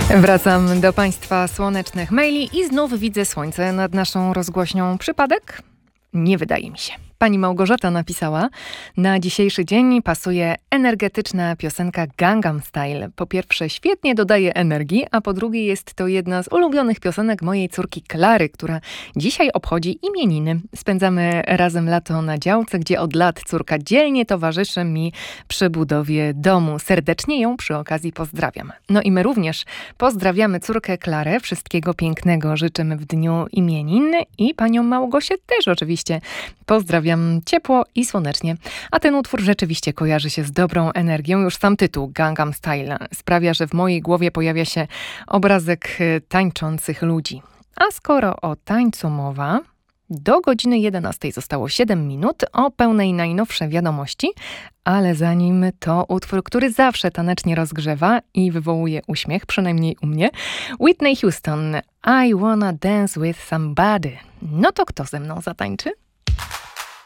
Wracam do Państwa słonecznych maili i znów widzę słońce nad naszą rozgłośnią. Przypadek? Nie wydaje mi się. Pani Małgorzata napisała: na dzisiejszy dzień pasuje energetyczna piosenka Gangnam Style. Po pierwsze, świetnie dodaje energii, a po drugie, jest to jedna z ulubionych piosenek mojej córki Klary, która dzisiaj obchodzi imieniny. Spędzamy razem lato na działce, gdzie od lat córka dzielnie towarzyszy mi przy budowie domu. Serdecznie ją przy okazji pozdrawiam. No i my również pozdrawiamy córkę Klarę. Wszystkiego pięknego życzymy w dniu imienin i panią Małgosię też oczywiście pozdrawiam ciepło i słonecznie. A ten utwór rzeczywiście kojarzy się z dobrą energią. Już sam tytuł Gangnam Style sprawia, że w mojej głowie pojawia się obrazek tańczących ludzi. A skoro o tańcu mowa, do godziny 11 zostało 7 minut, o pełnej najnowsze wiadomości, ale zanim to utwór, który zawsze tanecznie rozgrzewa i wywołuje uśmiech, przynajmniej u mnie, Whitney Houston, I Wanna Dance With Somebody. No to kto ze mną zatańczy?